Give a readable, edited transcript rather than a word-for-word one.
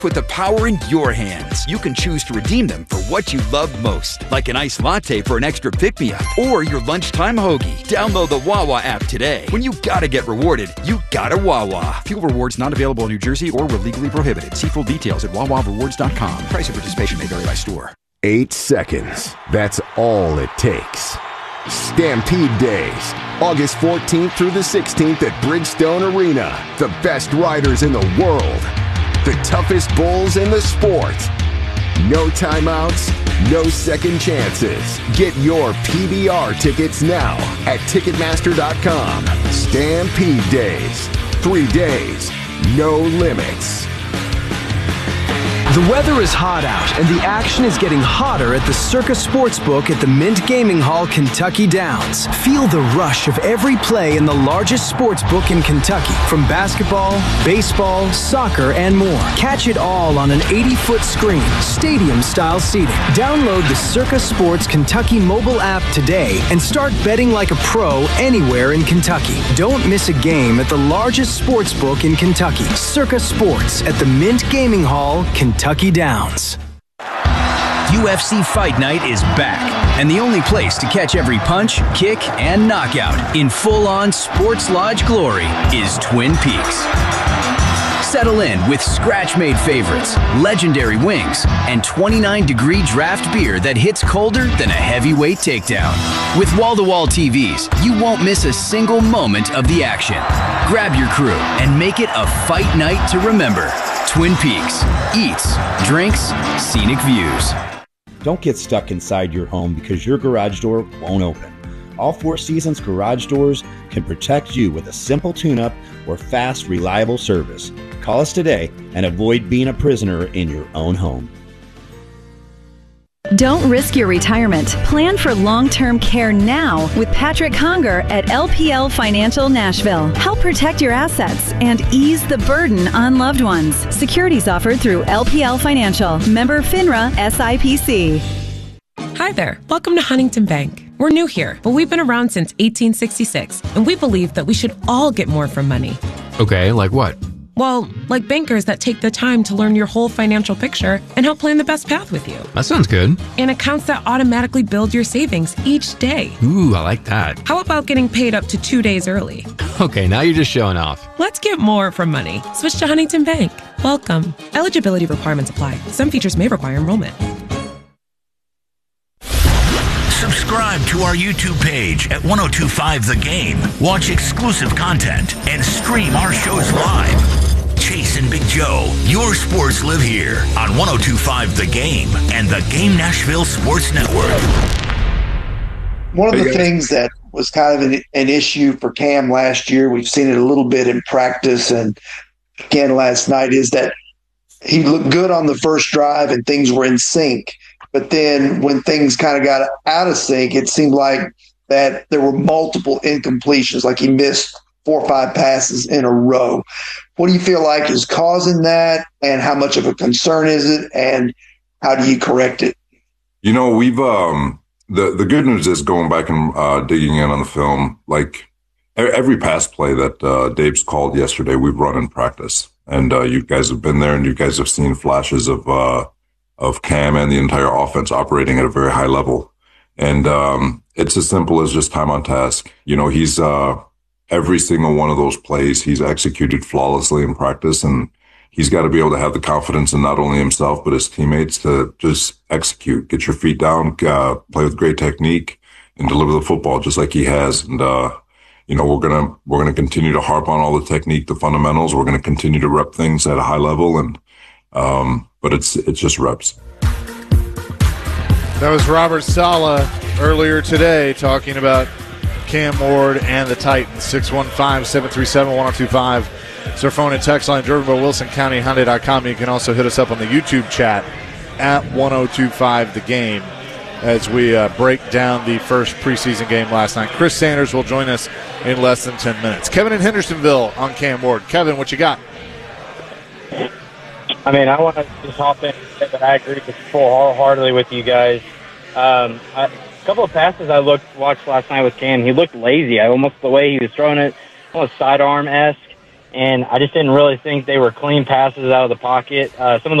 Put the power in your hands. You can choose to redeem them for what you love most, like an iced latte for an extra pick-me-up or your lunchtime hoagie. Download the Wawa app today. When you gotta get rewarded, you gotta Wawa. Fuel rewards not available in New Jersey or were legally prohibited. See full details at wawarewards.com. Price of participation may vary by store. 8 seconds. That's all it takes. Stampede Days, August 14th through the 16th at Bridgestone Arena. The best riders in the world. The toughest bulls in the sport. No timeouts, no second chances. Get your PBR tickets now at Ticketmaster.com. Stampede Days. 3 days, no limits. The weather is hot out, and the action is getting hotter at the Circa Sportsbook at the Mint Gaming Hall, Kentucky Downs. Feel the rush of every play in the largest sportsbook in Kentucky, from basketball, baseball, soccer, and more. Catch it all on an 80-foot screen, stadium-style seating. Download the Circa Sports Kentucky mobile app today and start betting like a pro anywhere in Kentucky. Don't miss a game at the largest sportsbook in Kentucky, Circa Sports at the Mint Gaming Hall, Kentucky Downs. UFC Fight Night is back, and the only place to catch every punch, kick, and knockout in full-on Sports Lodge glory is Twin Peaks. Settle in with scratch-made favorites, legendary wings, and 29-degree draft beer that hits colder than a heavyweight takedown. With wall-to-wall TVs, you won't miss a single moment of the action. Grab your crew and make it a fight night to remember. Twin Peaks. Eats, drinks, scenic views. Don't get stuck inside your home because your garage door won't open. All Four Seasons garage doors can protect you with a simple tune-up or fast, reliable service. Call us today and avoid being a prisoner in your own home. Don't risk your retirement. Plan for long-term care now with Patrick Conger at LPL Financial Nashville. Help protect your assets and ease the burden on loved ones. Securities offered through LPL Financial. Member FINRA SIPC. Hi there. Welcome to Huntington Bank. We're new here, but we've been around since 1866, and we believe that we should all get more from money. Okay, like what? Well, like bankers that take the time to learn your whole financial picture and help plan the best path with you. That sounds good. And accounts that automatically build your savings each day. Ooh, I like that. How about getting paid up to 2 days early? Okay, now you're just showing off. Let's get more from money. Switch to Huntington Bank. Welcome. Eligibility requirements apply. Some features may require enrollment. Subscribe to our YouTube page at 1025 The Game. Watch exclusive content and stream our shows live. Chase and Big Joe, your sports live here on 1025 The Game and the Game Nashville Sports Network. One of the things that was kind of an issue for Cam last year, we've seen it a little bit in practice and again last night, is that he looked good on the first drive and things were in sync. But then when things kind of got out of sync, it seemed like that there were multiple incompletions, like he missed 4 or 5 passes in a row. What do you feel like is causing that, and how much of a concern is it, and how do you correct it? You know, we've the good news is going back and digging in on the film, like every pass play that Dave's called yesterday, we've run in practice. And you guys have been there, and you guys have seen flashes of Cam and the entire offense operating at a very high level. And it's as simple as just time on task. You know, he's every single one of those plays he's executed flawlessly in practice, and he's got to be able to have the confidence in not only himself but his teammates to just execute, get your feet down, play with great technique, and deliver the football just like he has. And you know, we're gonna continue to harp on all the technique, the fundamentals. We're gonna continue to rep things at a high level, and but it's just reps. That was Robert Saleh earlier today talking about Cam Ward and the Titans. 615-737-1025. It's our phone and text line. Jordanville, WilsonCountyHyundai.com. You can also hit us up on the YouTube chat at 1025 The Game as we break down the first preseason game last night. Chris Sanders will join us in less than 10 minutes. Kevin in Hendersonville on Cam Ward. Kevin, what you got? I mean, I want to just hop in and say that I agree wholeheartedly with you guys. A couple of passes I watched last night with Cam, he looked lazy. Almost the way he was throwing it, almost sidearm-esque. and I just didn't really think they were clean passes out of the pocket. Some of